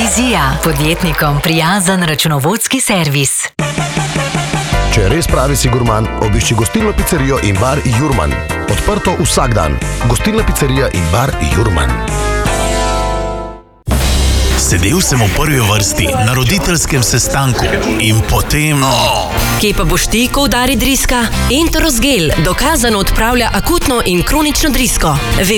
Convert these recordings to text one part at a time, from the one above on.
Vizija, podjetnikom prijazen računovodski servis. Če res pravi si gurman, obišči gostilno pizzerijo in bar Jurman. Odprto vsak dan. Gostilna pizzerija in bar Jurman. Sedel sem v prvi vrsti na roditeljskem sestanku in potem... Kje pa boš ti, ko udari driska? Enterosgel dokazano odpravlja akutno in kronično drisko.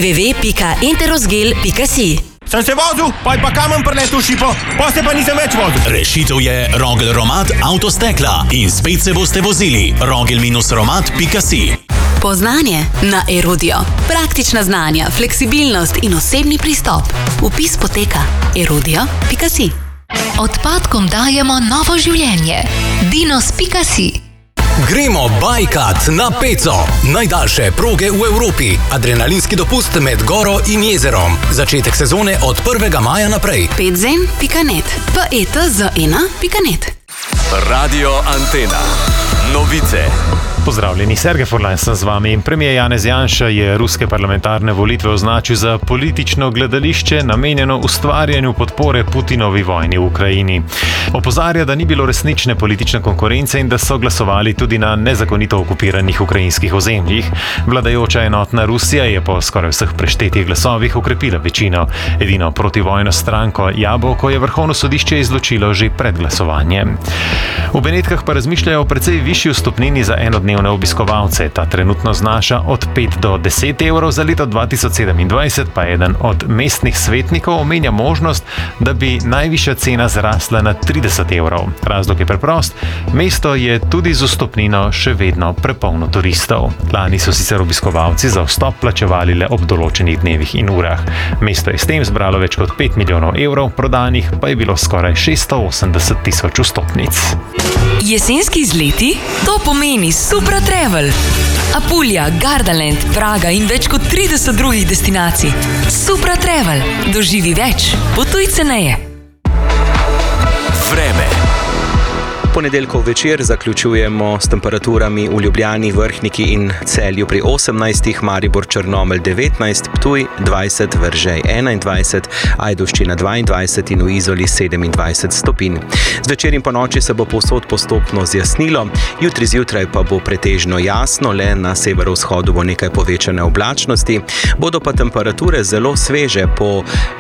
www.enterosgel.si. Sem se vozil, pa kamen preletel v šipo, pa se pa nisem več vozil. Rešitev je Rogel Romat Avtostekla in spet se boste vozili. Rogel-romat.si. Poznanje na Erudio. Praktična znanja, fleksibilnost in osebni pristop. Vpis poteka erudio.si. Odpadkom dajemo novo življenje. Dinos.si. Gremo bajkat na Peco. Najdaljše proge v Evropi. Adrenalinski dopust med goro in jezerom. Začetek sezone od 1. maja naprej. Petzen.net. PETZN.net. Radio Antena. Novice. Pozdravljeni, Sergej Furlan sem z vami. Premijer Janez Janša je ruske parlamentarne volitve označil za politično gledališče, namenjeno ustvarjanju podpore Putinovi vojni v Ukrajini. Opozarja, da ni bilo resnične politične konkurence in da so glasovali tudi na nezakonito okupiranih ukrajinskih ozemljih. Vladajoča enotna Rusija je po skoraj vseh preštetih glasovih okrepila večino. Edino protivojno stranko Jabolko je Vrhovno sodišče izločilo že pred glasovanjem. V Benetkah pa razmišljajo o precej višji vstopnini za enodnevne obiskovalce. Ta trenutno znaša od 5 do 10 evrov, za leto 2027 pa eden od mestnih svetnikov omenja možnost, da bi najvišja cena zrasla na 30 evrov. Razlog je preprost, mesto je tudi z vstopnino še vedno prepolno turistov. Lani so sicer obiskovalci za vstop plačevali le ob določenih dnevih in urah. Mesto je s tem zbralo več kot 5 milijonov evrov, prodanih pa je bilo skoraj 680 tisoč vstopnic. Jesenski izleti? To pomeni Supra Travel. Apulija, Gardaland, Praga in več kot 30 drugih destinacij. Supra Travel. Doživi več. Potuj ceneje. Vreme. Ponedeljkov večer zaključujemo s temperaturami v Ljubljani, Vrhniki in Celju pri 18, Maribor, Črnomelj 19, Ptuj 20, Veržej 21, Ajdovščina 22 in v Izoli 27 stopinj. Zvečer in ponoči se bo povsod postopno zjasnilo, jutri zjutraj pa bo pretežno jasno, le na severovzhodu bo nekaj povečane oblačnosti, bodo pa temperature zelo sveže, po